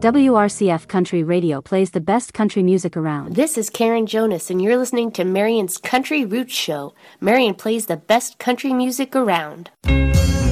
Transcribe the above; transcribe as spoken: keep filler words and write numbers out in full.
W R C F Country Radio plays the best country music around. This is Karen Jonas, and you're listening to Marion's Country Roots Show. Marion plays the best country music around.